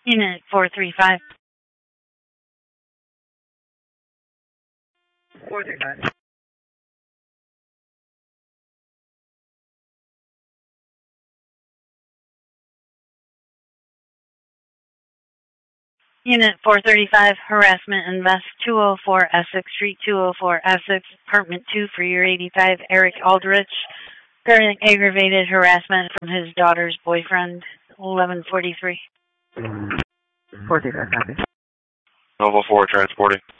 Unit 435. 435. Unit 435, harassment and West 204 Essex Street, 204 Essex, apartment 2 for year 85, Eric Aldrich. Current aggravated harassment from his daughter's boyfriend, 1143. 435, copy. Nova 4 transporting.